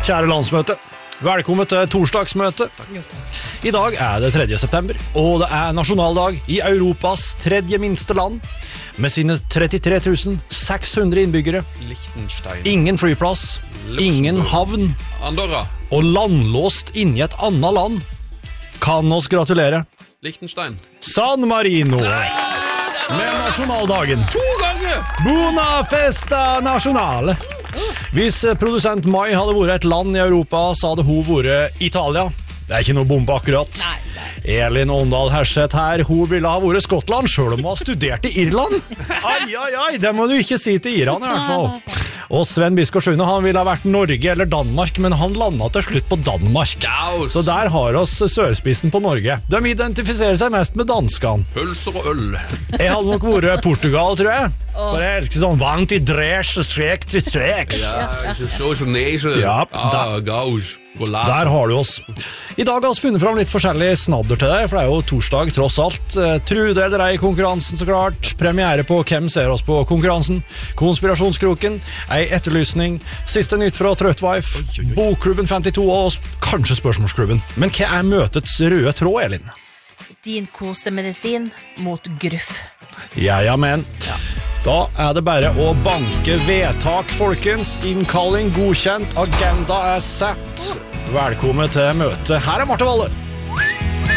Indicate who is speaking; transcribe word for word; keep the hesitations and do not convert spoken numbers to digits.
Speaker 1: Kjære landsmøte, velkommen til torsdagsmøte. I dag er det tredje september, og det er nasjonaldag i Europas tredje minste land, med sine trettitre tusen seks hundre innbyggere.
Speaker 2: Liechtenstein.
Speaker 1: Ingen flyplass, ingen havn,
Speaker 2: Andorra.
Speaker 1: og landlåst inni et annet land. Kan oss gratulere.
Speaker 2: Liechtenstein.
Speaker 1: San Marino med nasjonaldagen.
Speaker 2: To ganger!
Speaker 1: Buona festa nationale. Hvis produsent Mai hadde vært et land i Europa, så hadde hun vært Italia. Det er ikke noe bombe akkurat.
Speaker 3: Nei, nei.
Speaker 1: Elin Åndal Herseth her, hun ville ha vært Skottland, selv om hun har studert i Irland. Ai, ai, ai, det må du ikke si til Iran i hvert fall. Og Sven Biskår Sunde, han ville ha vært Norge eller Danmark, men han landet til slutt på Danmark.
Speaker 2: Gaus.
Speaker 1: Så der har oss sørspissen på Norge. De identifiserer seg mest med danskene.
Speaker 2: Pølser og øl.
Speaker 1: Jeg hadde nok vært Portugal, tror jeg. For jeg elsker sånn vang til dresch, strek til strek.
Speaker 2: Ja, ikke så så nese.
Speaker 1: Ja,
Speaker 2: ah, gaus.
Speaker 1: Der har du oss. I dag har vi funnet fram litt forskjellig snadder til deg, for det er jo torsdag tross alt. Trude eller ei konkurransen så klart. Premiere på Hvem ser oss på konkurransen. Konspirasjonskroken. Ei etterlysning. Siste nytt fra Trøttveif. Bokklubben femtito og kanskje Spørsmålsklubben. Men hva er møtets røde tråd, Elin?
Speaker 3: Din kosemedisin mot gruff.
Speaker 1: Ja, ja, men. Da er det bare å banke vedtak, folkens. Innkalling godkjent, agenda er sett. Velkommen til møte. Her er Marte Valle.